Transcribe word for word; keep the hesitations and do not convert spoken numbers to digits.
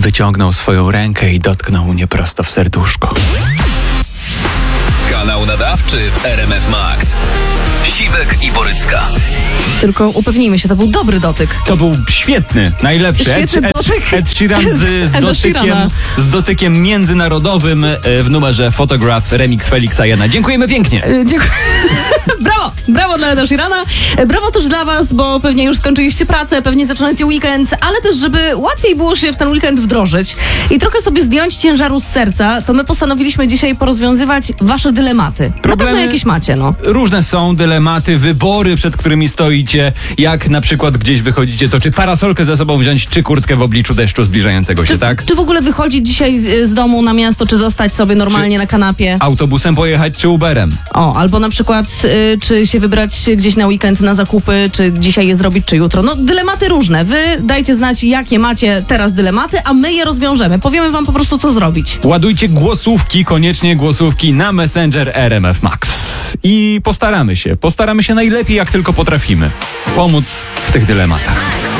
wyciągnął swoją rękę i dotknął mnie prosto w serduszko. Kanał nadawczy w R M F Max. Siwek i Borycka. Tylko upewnijmy się, to był dobry dotyk. To był świetny, najlepszy. Świetny Ed, dotyk. Ed, Ed Sheeran z, z, Eda dotykiem, Sheerana. z dotykiem międzynarodowym w numerze Photograph Remix Felixa Jana. Dziękujemy pięknie. E, Dziękuję. Brawo! Brawo dla Eda Sheerana. E, Brawo też dla was, bo pewnie już skończyliście pracę, pewnie zaczynacie weekend, ale też, żeby łatwiej było się w ten weekend wdrożyć i trochę sobie zdjąć ciężaru z serca, to my postanowiliśmy dzisiaj porozwiązywać wasze dylematy. Na Problemy- pewno jakieś macie, no. Różne są dylematy, wybory, przed którymi stoicie. Jak na przykład gdzieś wychodzicie, to czy parasolkę ze sobą wziąć, czy kurtkę w obliczu deszczu zbliżającego się, Czy, tak? czy w ogóle wychodzić dzisiaj z, z domu na miasto, czy zostać sobie normalnie na kanapie? Autobusem pojechać, czy Uberem? O, albo na przykład, y, czy się wybrać gdzieś na weekend na zakupy, czy dzisiaj je zrobić, czy jutro. No, dylematy różne. Wy dajcie znać, jakie macie teraz dylematy, a my je rozwiążemy. Powiemy wam po prostu, co zrobić. Ładujcie głosówki, koniecznie głosówki na Messenger R M F Max. I postaramy się, postaramy się najlepiej, jak tylko potrafimy pomóc w tych dylematach.